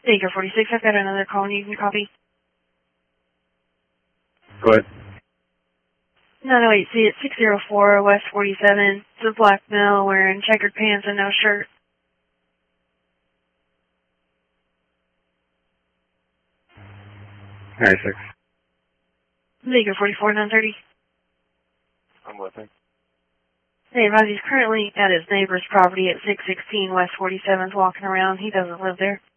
Baker 46, I've got another call and you can copy. Go ahead. 908C at 604 West 47. It's a black male wearing checkered pants and no shirt. 96. Baker 44, 930. I'm listening. Hey, advise he's currently at his neighbor's property at 616 West 47th walking around. He doesn't live there.